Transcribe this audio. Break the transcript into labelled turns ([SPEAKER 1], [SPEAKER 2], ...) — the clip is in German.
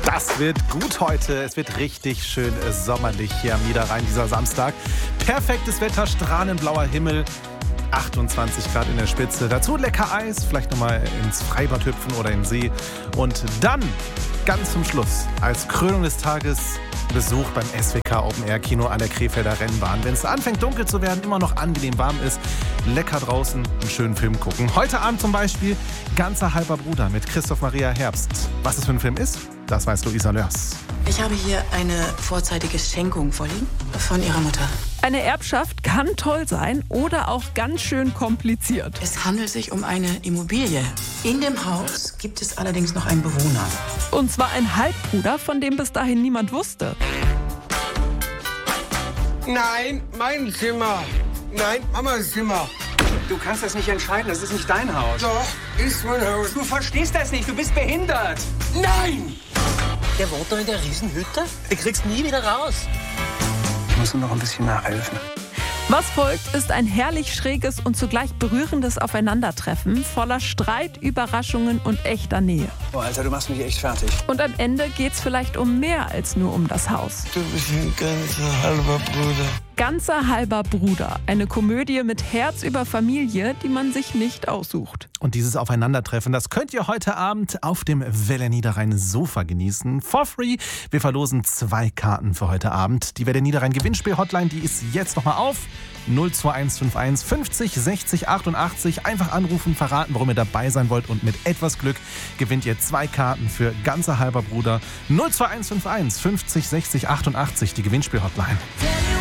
[SPEAKER 1] Das wird gut heute. Es wird richtig schön sommerlich hier am Niederrhein dieser Samstag. Perfektes Wetter, strahlend blauer Himmel. 28 Grad in der Spitze. Dazu lecker Eis, vielleicht nochmal ins Freibad hüpfen oder in den See. Und dann, ganz zum Schluss, als Krönung des Tages, Besuch beim SWK Open Air Kino an der Krefelder Rennbahn. Wenn es anfängt dunkel zu werden, immer noch angenehm warm ist, lecker draußen einen schönen Film gucken. Heute Abend zum Beispiel Ganzer halber Bruder mit Christoph Maria Herbst. Was es für ein Film ist, das weiß Luisa Lörs.
[SPEAKER 2] Ich habe hier eine vorzeitige Schenkung vorliegen von Ihrer Mutter.
[SPEAKER 3] Eine Erbschaft kann toll sein oder auch ganz schön kompliziert.
[SPEAKER 2] Es handelt sich um eine Immobilie. In dem Haus gibt es allerdings noch einen Bewohner.
[SPEAKER 3] Und zwar ein Halbbruder, von dem bis dahin niemand wusste.
[SPEAKER 4] Nein, mein Zimmer. Nein, Mamas Zimmer.
[SPEAKER 5] Du kannst das nicht entscheiden, das ist nicht dein Haus.
[SPEAKER 4] Doch, ist mein Haus.
[SPEAKER 5] Du verstehst das nicht, du bist behindert.
[SPEAKER 4] Nein!
[SPEAKER 6] Der wohnt doch in der Riesenhütte. Den kriegst nie wieder raus.
[SPEAKER 5] Ich muss ihm noch ein bisschen nachhelfen.
[SPEAKER 3] Was folgt, ist ein herrlich schräges und zugleich berührendes Aufeinandertreffen voller Streit, Überraschungen und echter Nähe.
[SPEAKER 5] Oh, Alter, du machst mich echt fertig.
[SPEAKER 3] Und am Ende geht's vielleicht um mehr als nur um das Haus.
[SPEAKER 4] Du bist ein ganzer halber Bruder.
[SPEAKER 3] Ganzer halber Bruder. Eine Komödie mit Herz über Familie, die man sich nicht aussucht.
[SPEAKER 1] Und dieses Aufeinandertreffen, das könnt ihr heute Abend auf dem Welle Niederrhein Sofa genießen. For free. Wir verlosen 2 Karten für heute Abend. Die Welle Niederrhein Gewinnspiel-Hotline, die ist jetzt nochmal auf. 02151 50 60 88. Einfach anrufen, verraten, warum ihr dabei sein wollt. Und mit etwas Glück gewinnt ihr 2 Karten für Ganzer halber Bruder. 02151 50 60 88. Die Gewinnspiel-Hotline.